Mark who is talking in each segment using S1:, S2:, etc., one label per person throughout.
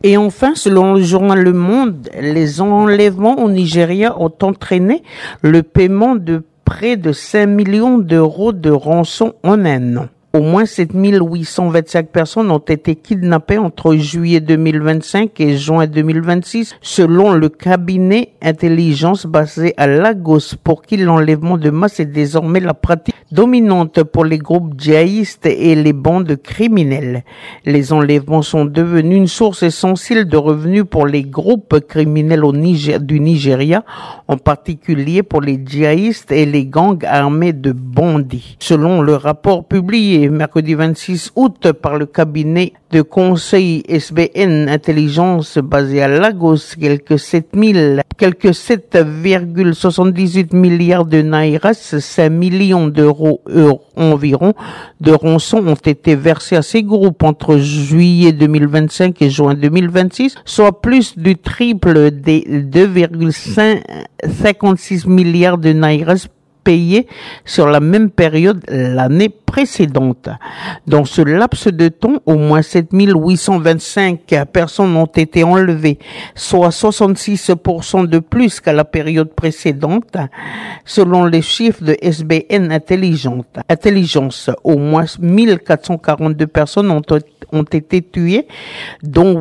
S1: Et enfin, selon le journal Le Monde, les enlèvements au Nigeria ont entraîné le paiement de près de 5 millions d'euros de rançon en un an. Au moins 7825 personnes ont été kidnappées entre juillet 2025 et juin 2026, selon le cabinet intelligence basé à Lagos, pour qui l'enlèvement de masse est désormais la pratique dominante pour les groupes djihadistes et les bandes criminelles. Les enlèvements sont devenus une source essentielle de revenus pour les groupes criminels du Nigeria, en particulier pour les djihadistes et les gangs armés de bandits. Selon le rapport publié mercredi 26 août par le cabinet de conseil SBN Intelligence basé à Lagos, quelques 7,78 milliards de naira, 5 millions d'euros environ de rançon ont été versés à ces groupes entre juillet 2025 et juin 2026, soit plus du triple des 2,56 milliards de naira payés sur la même période l'année précédente. Dans ce laps de temps, au moins 7825 personnes ont été enlevées, soit 66% de plus qu'à la période précédente, selon les chiffres de SBN Intelligence. Au moins 1442 personnes ont été tuées, dont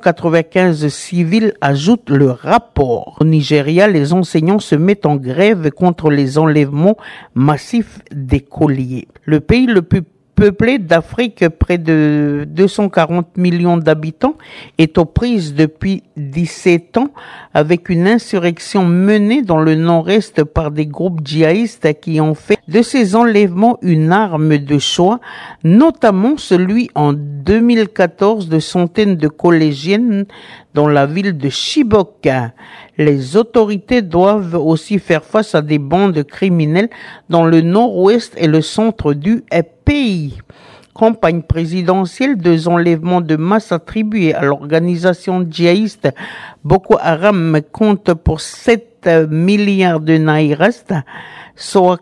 S1: 895 civils, ajoute le rapport. Au Nigeria, les enseignants se mettent en grève contre les enlèvements massifs d'écoliers. Le pays le plus peuplé d'Afrique, près de 240 millions d'habitants, est aux prises depuis 17 ans avec une insurrection menée dans le nord-est par des groupes djihadistes qui ont fait de ces enlèvements une arme de choix, notamment celui en 2014 de centaines de collégiennes dans la ville de Chibok. Les autorités doivent aussi faire face à des bandes criminelles dans le nord-ouest et le centre du pays. Campagne présidentielle, 2 enlèvements de masse attribués à l'organisation djihadiste Boko Haram compte pour 7 milliards de naira, soit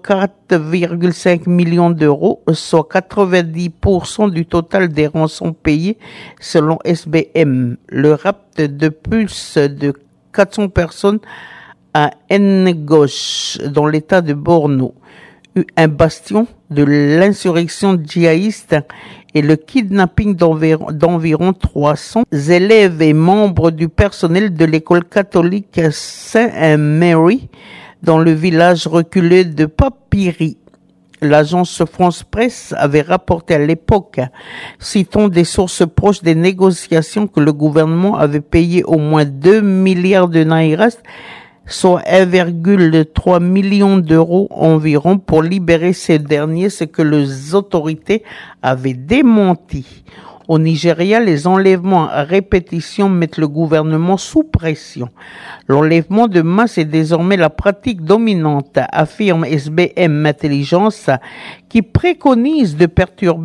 S1: 4,5 millions d'euros, soit 90% du total des rançons payées selon SBM. Le rapt de plus de 400 personnes à Ngosh, dans l'état de Borno, un bastion de l'insurrection djihadiste, et le kidnapping d'environ 300 élèves et membres du personnel de l'école catholique Saint Mary dans le village reculé de Papiri. L'agence France Presse avait rapporté à l'époque, citant des sources proches des négociations, que le gouvernement avait payé au moins 2 milliards de naira, soit 1,3 million d'euros environ, pour libérer ces derniers, ce que les autorités avaient démenti. Au Nigeria, les enlèvements à répétition mettent le gouvernement sous pression. L'enlèvement de masse est désormais la pratique dominante, affirme SBM Intelligence, qui préconise de perturber